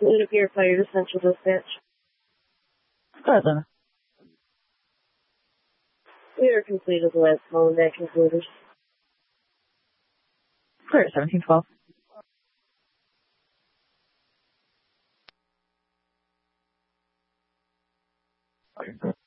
It appear fire to Central Dispatch. Go ahead, Luna. We are completed the last call and that concluded. Clear, 1712. Okay.